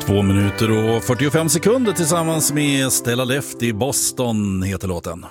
2 minuter och 45 sekunder tillsammans med Stella Lefty. Boston heter låten.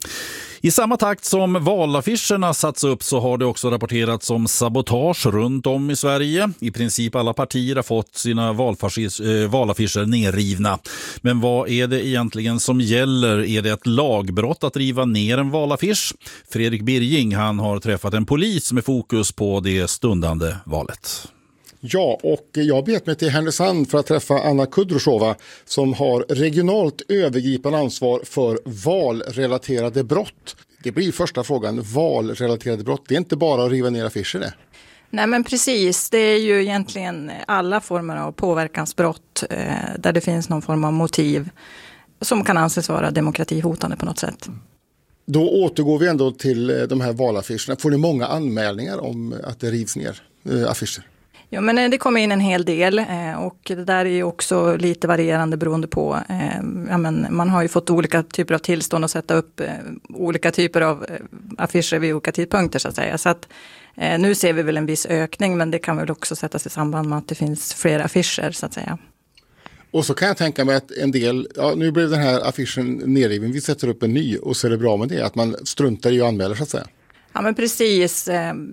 I samma takt som valaffischerna satts upp så har det också rapporterats om sabotage runt om i Sverige. I princip alla partier har fått sina valaffischer nerrivna. Men vad är det egentligen som gäller? Är det ett lagbrott att riva ner en valaffisch? Fredrik Birging, han har träffat en polis med fokus på det stundande valet. Ja, och jag bet mig till Härnösand för att träffa Anna Kudryshova som har regionalt övergripande ansvar för valrelaterade brott. Det blir första frågan, valrelaterade brott. Det är inte bara att riva ner affischer det. Nej men precis, det är ju egentligen alla former av påverkansbrott där det finns någon form av motiv som kan anses vara demokratihotande på något sätt. Då återgår vi ändå till de här valaffischerna. Får ni många anmälningar om att det rivs ner affischer? Ja, men det kommer in en hel del och det där är ju också lite varierande beroende på. Man har ju fått olika typer av tillstånd att sätta upp olika typer av affischer vid olika tidpunkter så att säga. Så att nu ser vi väl en viss ökning, men det kan väl också sättas i samband med att det finns fler affischer så att säga. Och så kan jag tänka mig att en del, nu blir den här affischen nerriven, vi sätter upp en ny och så är det bra med det, att man struntar i och anmäler så att säga. Ja men precis,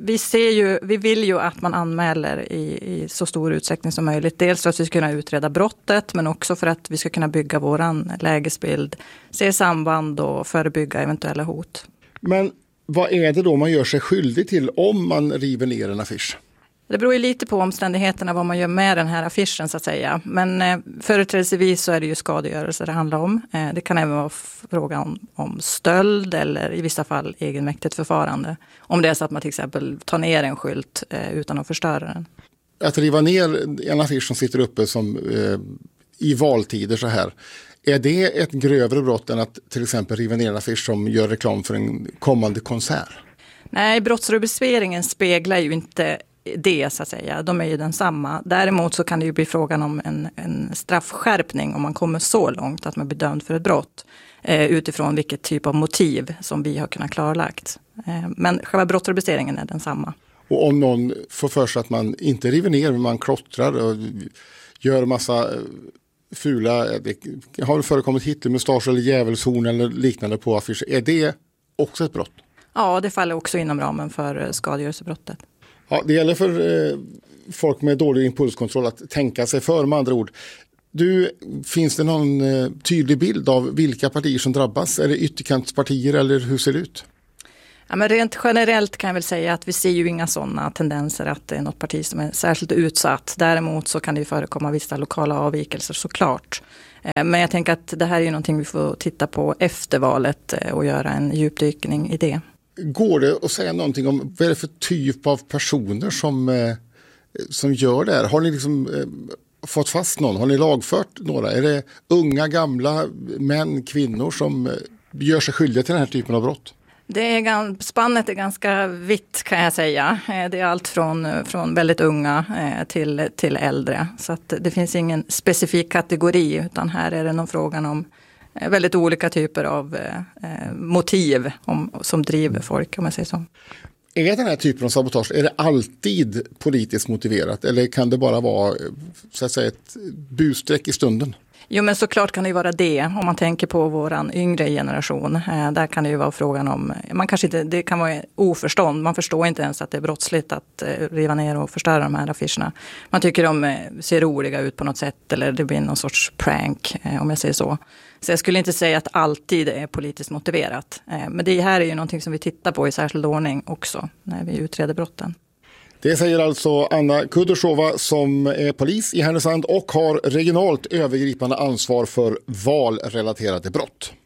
vi vill ju att man anmäler i så stor utsträckning som möjligt. Dels för att vi ska kunna utreda brottet men också för att vi ska kunna bygga våran lägesbild, se samband och förebygga eventuella hot. Men vad är det då man gör sig skyldig till om man river ner en affisch? Det beror ju lite på omständigheterna vad man gör med den här affischen så att säga. Men företrädesvis så är det ju skadegörelse det handlar om. Det kan även vara fråga om stöld eller i vissa fall egenmäktigt förfarande. Om det är så att man till exempel tar ner en skylt utan att förstöra den. Att riva ner en affisch som sitter uppe som i valtider så här. Är det ett grövre brott än att till exempel riva ner en affisch som gör reklam för en kommande konsert? Nej, brottsrubriceringen speglar ju inte det så att säga. De är ju densamma. Däremot så kan det ju bli frågan om en straffskärpning om man kommer så långt att man blir dömd för ett brott utifrån vilket typ av motiv som vi har kunnat klarlagt. Men själva brottsrubriceringen är densamma. Och om någon får för sig att man inte river ner men man klottrar och gör massa fula, det har förekommit Hitlermustasch eller djävulshorn eller liknande på affischer. Är det också ett brott? Ja, det faller också inom ramen för skadegörelsebrottet. Ja, det gäller för folk med dålig impulskontroll att tänka sig för med andra ord. Finns det någon tydlig bild av vilka partier som drabbas? Är det ytterkantspartier eller hur ser det ut? Ja, men rent generellt kan jag väl säga att vi ser ju inga sådana tendenser att det är något parti som är särskilt utsatt. Däremot så kan det ju förekomma vissa lokala avvikelser såklart. Men jag tänker att det här är ju någonting vi får titta på efter valet och göra en djupdykning i det. Går det att säga någonting om vad är det för typ av personer som gör det här? Har ni liksom fått fast någon? Har ni lagfört några? Är det unga, gamla, män, kvinnor som gör sig skyldiga till den här typen av brott? Spannet är ganska vitt kan jag säga. Det är allt från väldigt unga till äldre. Så att det finns ingen specifik kategori utan här är det nog frågan om väldigt olika typer av motiv som driver folk om man säger så. Är den här typen av sabotage, är det alltid politiskt motiverat eller kan det bara vara så att säga, ett busstreck i stunden? Jo men såklart kan det ju vara det om man tänker på våran yngre generation. Där kan det ju vara frågan om, det kan vara oförstånd. Man förstår inte ens att det är brottsligt att riva ner och förstöra de här affischerna. Man tycker de ser roliga ut på något sätt eller det blir någon sorts prank om jag säger så. Så jag skulle inte säga att alltid är politiskt motiverat. Men det här är ju någonting som vi tittar på i särskild ordning också när vi utreder brotten. Det säger alltså Anna Kudryshova som är polis i Härnösand och har regionalt övergripande ansvar för valrelaterade brott.